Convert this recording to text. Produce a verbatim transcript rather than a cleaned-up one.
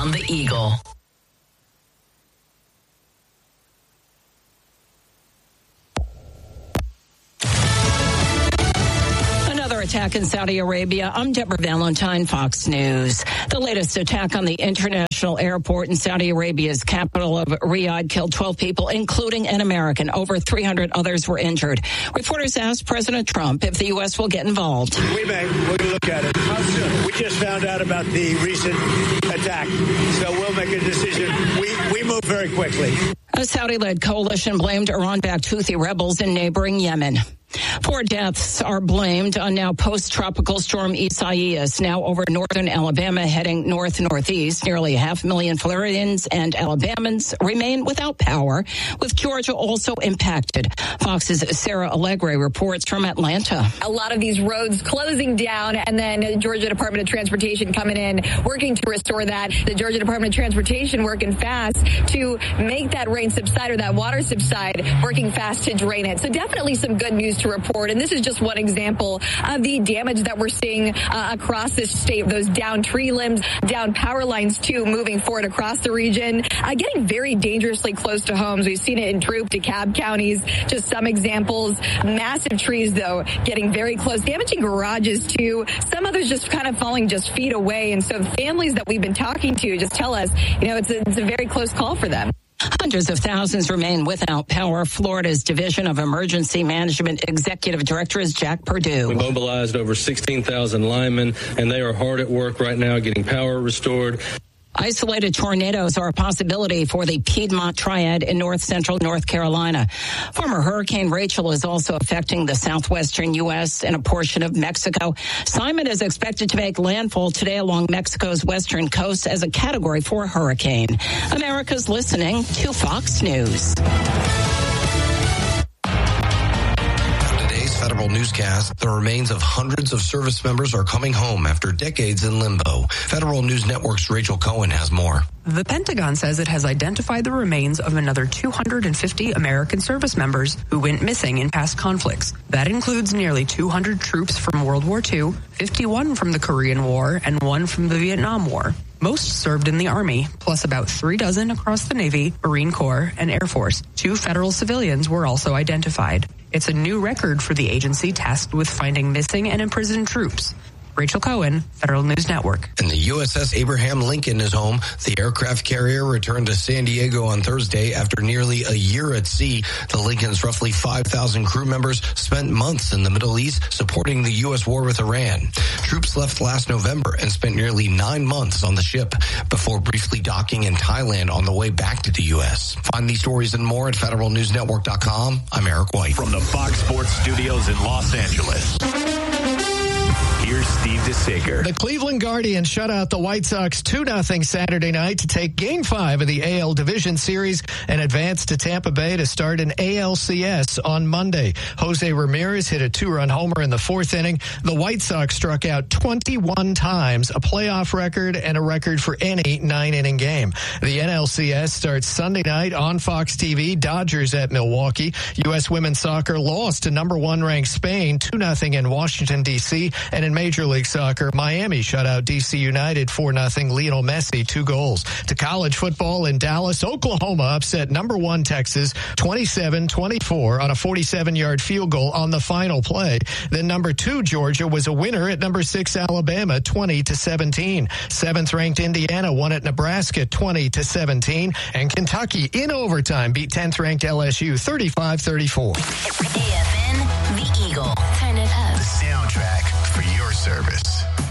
on the Eagle. Attack in Saudi Arabia. I'm Deborah Valentine, Fox News. The latest attack on the international airport in Saudi Arabia's capital of Riyadh killed twelve people, including an American. Over three hundred others were injured. Reporters asked President Trump if the U S will get involved. We may. We're going to look at it. We just found out about the recent attack, so we'll make a decision. We, we move very quickly. A Saudi-led coalition blamed Iran-backed Houthi rebels in neighboring Yemen. Four deaths are blamed on now post-tropical storm Isaias, now over northern Alabama, heading north-northeast. Nearly half a million Floridians and Alabamans remain without power, with Georgia also impacted. Fox's Sarah Allegre reports from Atlanta. A lot of these roads closing down, and then the Georgia Department of Transportation coming in, working to restore that. The Georgia Department of Transportation working fast to make that rain subside or that water subside, working fast to drain it. So definitely some good news to report. And this is just one example of the damage that we're seeing uh, across this state. Those down tree limbs, down power lines, too, moving forward across the region, uh, getting very dangerously close to homes. We've seen it in Troup, DeKalb counties, just some examples. Massive trees, though, getting very close, damaging garages, too. Some others just kind of falling just feet away. And so families that we've been talking to just tell us, you know, it's a, it's a very close call for them. Hundreds of thousands remain without power. Florida's Division of Emergency Management Executive Director is Jack Perdue. We mobilized over sixteen thousand linemen, and they are hard at work right now getting power restored. Isolated tornadoes are a possibility for the Piedmont Triad in north-central North Carolina. Former Hurricane Rachel is also affecting the southwestern U S and a portion of Mexico. Simon is expected to make landfall today along Mexico's western coast as a Category four hurricane. America's listening to Fox News. Federal newscast, the remains of hundreds of service members are coming home after decades in limbo. Federal News Network's Rachel Cohen has more. The Pentagon says it has identified the remains of another two hundred fifty American service members who went missing in past conflicts. That includes nearly two hundred troops from World War Two, fifty-one from the Korean War, and one from the Vietnam War. Most served in the Army, plus about three dozen across the Navy, Marine Corps, and Air Force. Two federal civilians were also identified. It's a new record for the agency tasked with finding missing and imprisoned troops. Rachel Cohen, Federal News Network. And the U S S Abraham Lincoln is home. The aircraft carrier returned to San Diego on Thursday after nearly a year at sea. The Lincoln's roughly five thousand crew members spent months in the Middle East supporting the U S war with Iran. Troops left last November and spent nearly nine months on the ship before briefly docking in Thailand on the way back to the U S. Find these stories and more at federal news network dot com. I'm Eric White. From the Fox Sports Studios in Los Angeles, here's Steve DeSager. The Cleveland Guardians shut out the White Sox two nothing Saturday night to take Game five of the A L Division Series and advance to Tampa Bay to start an A L C S on Monday. Jose Ramirez hit a two-run homer in the fourth inning. The White Sox struck out twenty-one times, a playoff record and a record for any nine-inning game. The N L C S starts Sunday night on Fox T V. Dodgers at Milwaukee. U S women's soccer lost to number one ranked Spain two nothing in Washington, D C, and in Major League Soccer, Miami shut out D C United four nothing. Lionel Messi, two goals. To college football in Dallas, Oklahoma upset number one Texas twenty-seven twenty-four on a forty-seven-yard field goal on the final play. Then number two Georgia was a winner at number six Alabama twenty to seventeen. Seventh-ranked Indiana won at Nebraska twenty to seventeen. And Kentucky in overtime beat tenth-ranked L S U thirty-five thirty-four. A F N, The Eagle. Turn it up. The soundtrack for your service.